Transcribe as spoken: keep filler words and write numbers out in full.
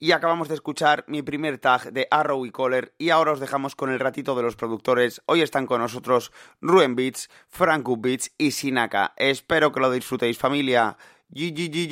Y acabamos de escuchar mi primer tag de Arrow y Collar y ahora os dejamos con el ratito de los productores. Hoy están con nosotros Rubén Beats, Franco Beats y Sinaka. Espero que lo disfrutéis, familia. G G G G.